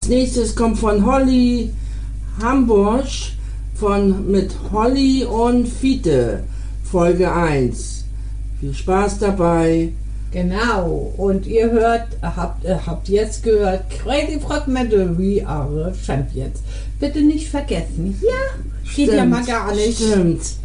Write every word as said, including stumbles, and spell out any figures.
Als nächstes kommt von Holly Hamburg von, mit Holly und Fiete, Folge eins. Viel Spaß dabei. Genau, und ihr hört, habt, äh, habt jetzt gehört, Crazy Frog Metal, We Are Champions. Bitte nicht vergessen. Ja, geht ja mal gar nicht. Stimmt.